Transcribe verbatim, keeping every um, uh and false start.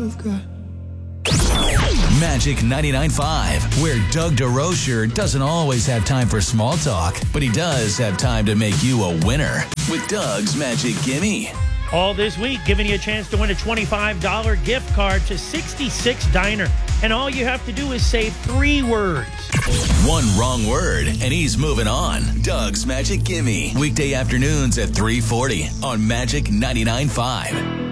I've got. Magic ninety-nine point five, where Doug DeRocher doesn't always have time for small talk, but he does have time to make you a winner with Doug's Magic Gimme. All this week, giving you a chance to win a twenty-five dollars gift card to sixty-six Diner. And all you have to do is say three words. One wrong word, and he's moving on. Doug's Magic Gimme. Weekday afternoons at three forty on Magic ninety-nine point five.